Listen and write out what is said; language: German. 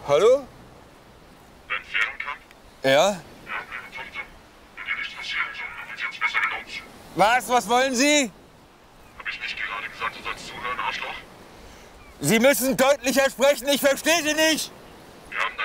Hallo? Ben Fehrenkamp? Ja? Ja, meine Tochter. Wenn dir nichts passieren soll, dann wird sie uns besser glauben. Was wollen Sie? Hab ich nicht gerade gesagt, du sollst zuhören, Arschloch? Sie müssen deutlicher sprechen, ich verstehe Sie nicht! Wir haben